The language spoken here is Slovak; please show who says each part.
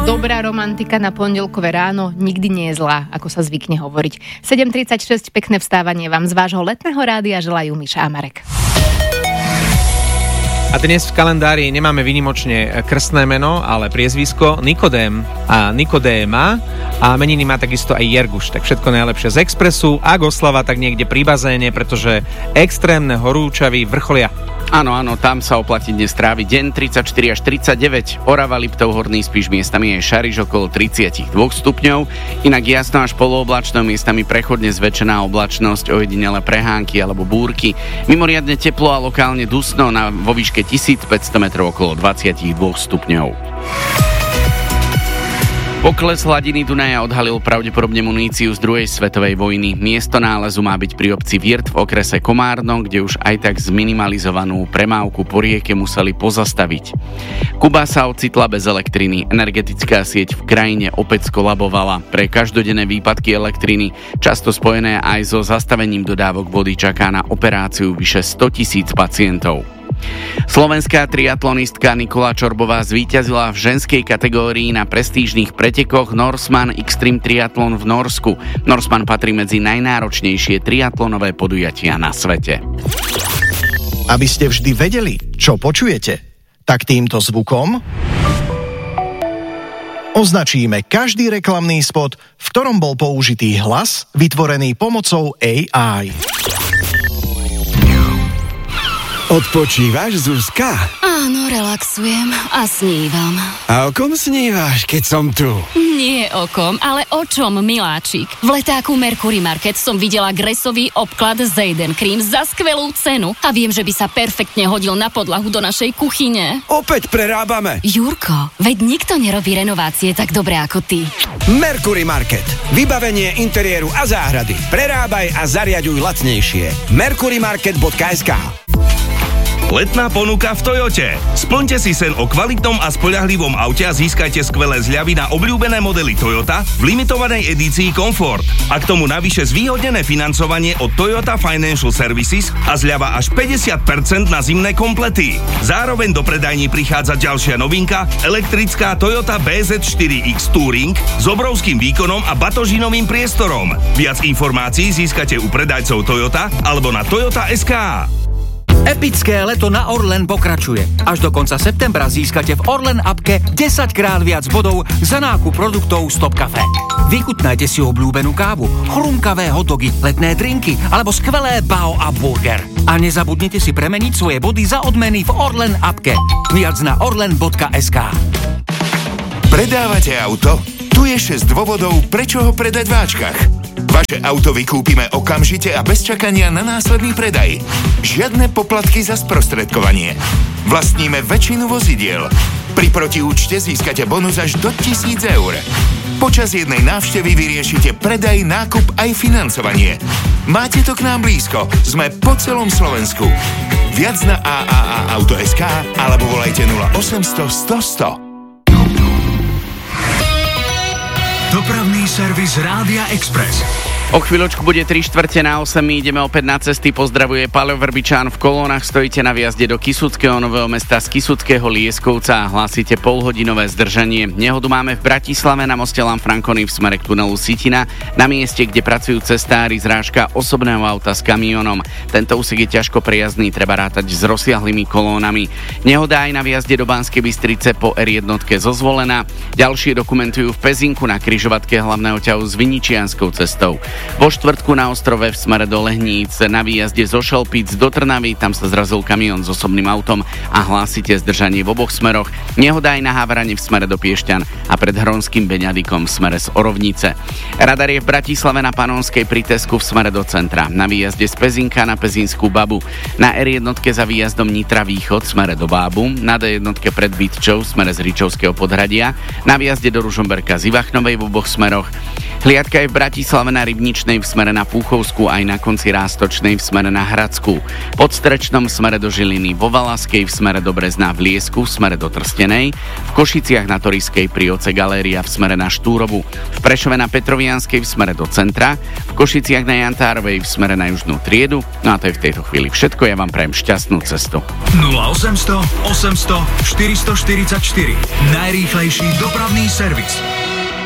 Speaker 1: Dobrá romantika na pondelkové ráno nikdy nie je zlá, ako sa zvykne hovoriť. 7:36, pekné vstávanie vám z vášho letného rádia želajú Miša a Marek.
Speaker 2: A dnes v kalendári nemáme výnimočne krstné meno, ale priezvisko Nikodém a Nikodéma a meniny má takisto aj Jerguš. Tak všetko najlepšie z Expressu, ak oslava, tak niekde pri bazéne, pretože extrémne horúčavy vrcholia.
Speaker 3: Áno, tam sa oplatí dnes tráviť deň 34 až 39. Orava, Liptov, Horný Spiš, miestami aj Šariš okolo 32 stupňov. Inak jasno až polooblačno, miestami prechodne zväčšená oblačnosť, ojedinele prehánky alebo búrky. Mimoriadne teplo a lokálne dusno vo výške 1500 metrov okolo 22 stupňov. Pokles hladiny Dunaja odhalil pravdepodobne muníciu z druhej svetovej vojny. Miesto nálezu má byť pri obci Virt v okrese Komárno, kde už aj tak zminimalizovanú premávku po rieke museli pozastaviť. Kuba sa ocitla bez elektriny. Energetická sieť v krajine opäť skolabovala. Pre každodenné výpadky elektriny, často spojené aj so zastavením dodávok vody, čaká na operáciu vyše 100 000 pacientov. Slovenská triatlonistka Nikola Čorbová zvíťazila v ženskej kategórii na prestížnych pretekoch Norseman Extreme Triathlon v Norsku. Norseman patrí medzi najnáročnejšie triatlonové podujatia na svete.
Speaker 4: Aby ste vždy vedeli, čo počujete, tak týmto zvukom označíme každý reklamný spot, v ktorom bol použitý hlas vytvorený pomocou AI.
Speaker 5: Odpočívaš, Zuzka?
Speaker 6: Áno, relaxujem a snívam.
Speaker 5: A o kom snívaš, keď som tu?
Speaker 6: Nie o kom, ale o čom, miláčik. V letáku Mercury Market som videla gresový obklad Zayden Cream za skvelú cenu a viem, že by sa perfektne hodil na podlahu do našej kuchyne.
Speaker 5: Opäť prerábame.
Speaker 6: Jurko, veď nikto nerobí renovácie tak dobre ako ty.
Speaker 5: Mercury Market. Vybavenie interiéru a záhrady. Prerábaj a zariaďuj lacnejšie. mercurymarket.sk.
Speaker 7: Letná ponuka v Toyote. Splňte si sen o kvalitnom a spoľahlivom aute a získajte skvelé zľavy na obľúbené modely Toyota v limitovanej edícii Comfort. A k tomu navyše zvýhodnené financovanie od Toyota Financial Services a zľava až 50% na zimné komplety. Zároveň do predajní prichádza ďalšia novinka, elektrická Toyota BZ4X Touring s obrovským výkonom a batožinovým priestorom. Viac informácií získate u predajcov Toyota alebo na Toyota.sk.
Speaker 8: Epické leto na Orlen pokračuje. Až do konca septembra získate v Orlen appke 10 krát viac bodov za nákup produktov Stop Cafe. Vychutnajte si obľúbenú kávu, chrumkavé hotdogy, letné drinky alebo skvelé bao a burger. A nezabudnite si premeniť svoje body za odmeny v Orlen appke. Viac na orlen.sk.
Speaker 9: Predávate auto? Tu je 6 dôvodov, prečo ho predať v Ačkach. Vaše auto vykúpime okamžite a bez čakania na následný predaj. Žiadne poplatky za sprostredkovanie. Vlastníme väčšinu vozidiel. Pri protiúčte získate bonus až do 1000 eur. Počas jednej návštevy vyriešite predaj, nákup aj financovanie. Máte to k nám blízko. Sme po celom Slovensku. Viac na AAA-auto.sk alebo volajte 0800 100 100.
Speaker 10: Dopravný servis Rádia Express.
Speaker 3: O chvíľočku bude 7:45, my ideme opäť na cesty, pozdravuje Paľo Vrbičán. V kolónach stojíte na výjazde do Kysuckého Nového Mesta, z Kysuckého Lieskovca a hlásite polhodinové zdržanie. Nehodu máme v Bratislave na moste Lanfranconi v smere k tunelu Sitina, na mieste, kde pracujú cestári, zrážka osobného auta s kamionom. Tento úsek je ťažko prejazdný, treba rátať s rozsiahlými kolónami. Nehoda aj na výjazde do Banskej Bystrice po R1 zo Zvolena. Ďalšie dokumentujú v Pezinku na križovatke hlavného ťahu s Viničianskou cestou. Vo štvrtku na ostrove v smere do Lehníc, na výjazde zo Šelpíc do Trnavy, tam sa zrazil kamión s osobným autom a hlásite zdržanie v oboch smeroch. Nehoda aj na Havrane v smere do Piešťan a pred Hronským Beňadikom v smere z Orovnice. Radar je v Bratislave na Panonskej pri Tesku v smere do centra, na výjazde z Pezinka na Pezinskú Babu, na R1 za výjazdom Nitra Východ v smere do Bábu, na D1 pred Bytčou v smere z Ričovského Podhradia, na výjazde do Ružomberka z Ivachnovej v oboch smeroch, Hliadka je v Bratislave na Rybničnej v smere na Púchovskú, aj na konci Rástočnej v smere na Hradskú. Pod Strečnom v smere do Žiliny, vo Valaskej v smere do Brezna, v Liesku v smere do Trstenej, v Košiciach na Toriskej pri oce Galéria v smere na Štúrovu, v Prešove na Petrovianskej v smere do centra, v Košiciach na Jantárovej v smere na Južnú Triedu. No a to je v tejto chvíli všetko. Ja vám prajem šťastnú cestu.
Speaker 10: 0800 800 444. Najrýchlejší dopravný servis.